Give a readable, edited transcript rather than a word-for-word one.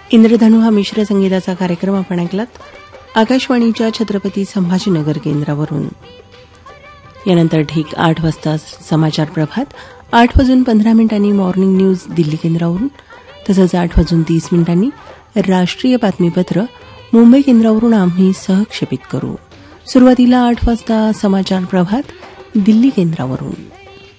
इंद्रधनु हा मिश्र संगीताचा कार्यक्रम आपण ऐकलात आकाशवाणीच्या छत्रपती संभाजीनगर केंद्रावरून. यानंतर ठीक 8 वाजता समाचार प्रभात, 8:15 मॉर्निंग न्यूज दिल्ली केंद्रावरून, तसंच 8:30 राष्ट्रीय बातमीपत्र मुंबई केंद्रावरून आम्ही सहक्षेपित करू. सुरुवातीला 8 वाजता समाचार प्रभात दिल्ली केंद्रावरून.